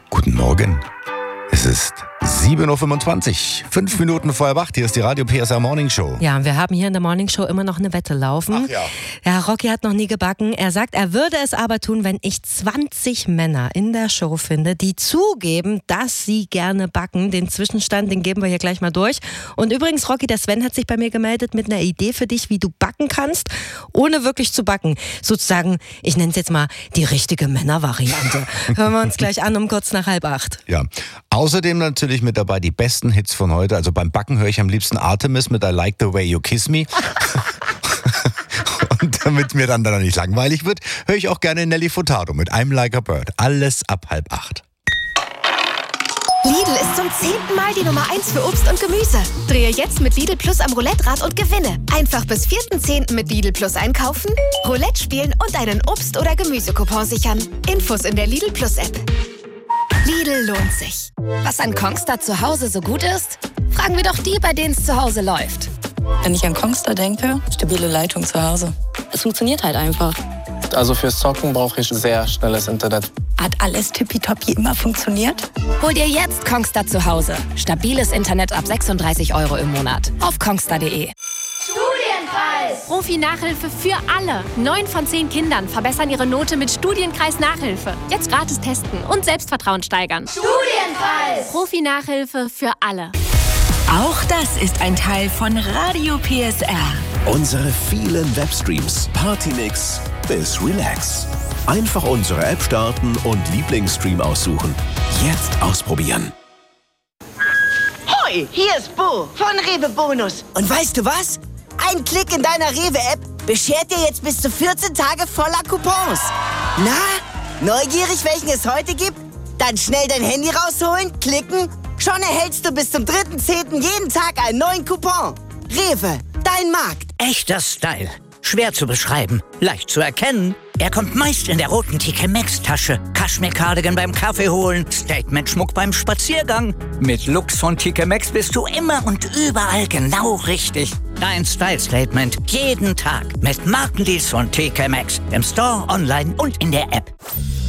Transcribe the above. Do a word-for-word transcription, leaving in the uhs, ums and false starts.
Guten Morgen. Es ist sieben Uhr fünfundzwanzig, fünf Minuten vor halb acht. Hier ist die Radio P S R Morning Show. Ja, und wir haben hier in der Morning Show immer noch eine Wette laufen. Ach ja. Ja, Rocky hat noch nie gebacken. Er sagt, er würde es aber tun, wenn ich zwanzig Männer in der Show finde, die zugeben, dass sie gerne backen. Den Zwischenstand, den geben wir hier gleich mal durch. Und übrigens, Rocky, der Sven hat sich bei mir gemeldet mit einer Idee für dich, wie du backen kannst, ohne wirklich zu backen. Sozusagen, ich nenne es jetzt mal die richtige Männervariante. Hören wir uns gleich an um kurz nach halb acht. Ja. Außerdem natürlich mit dabei die besten Hits von heute. Also beim Backen höre ich am liebsten Artemis mit I Like the Way You Kiss Me. Und damit mir dann, dann nicht langweilig wird, höre ich auch gerne Nelly Furtado mit I'm Like a Bird. Alles ab halb acht. Lidl ist zum zehnten Mal die Nummer eins für Obst und Gemüse. Drehe jetzt mit Lidl Plus am Roulette-Rad und gewinne. Einfach bis vierten zehnten mit Lidl Plus einkaufen, Roulette spielen und einen Obst- oder Gemüsecoupon sichern. Infos in der Lidl Plus App. Lidl lohnt sich. Was an Kongstar zu Hause so gut ist? Fragen wir doch die, bei denen es zu Hause läuft. Wenn ich an Kongstar denke, stabile Leitung zu Hause. Es funktioniert halt einfach. Also fürs Zocken brauche ich sehr schnelles Internet. Hat alles tippitoppi immer funktioniert? Hol dir jetzt Kongstar zu Hause. Stabiles Internet ab sechsunddreißig Euro im Monat. Auf kongstar punkt de. Studienkreis! Profi-Nachhilfe für alle. Neun von zehn Kindern verbessern ihre Note mit Studienkreis-Nachhilfe. Jetzt gratis testen und Selbstvertrauen steigern. Studienkreis! Profi-Nachhilfe für alle. Auch das ist ein Teil von Radio P S R. Unsere vielen Webstreams, Partymix bis Relax. Einfach unsere App starten und Lieblingsstream aussuchen. Jetzt ausprobieren. Hoi, hier ist Bo von Rewe Bonus. Und weißt du was? Ein Klick in deiner Rewe-App beschert dir jetzt bis zu vierzehn Tage voller Coupons. Na, neugierig, welchen es heute gibt? Dann schnell dein Handy rausholen, klicken. Schon erhältst du bis zum dritten zehnten jeden Tag einen neuen Coupon. Rewe, dein Markt. Echter Style. Schwer zu beschreiben, leicht zu erkennen. Er kommt meist in der roten T K Maxx-Tasche. Kaschmir-Cardigan beim Kaffee holen, Statement-Schmuck beim Spaziergang. Mit Looks von T K Maxx bist du immer und überall genau richtig. Dein Style-Statement jeden Tag mit Markendeals von T K Maxx. Im Store, online und in der App.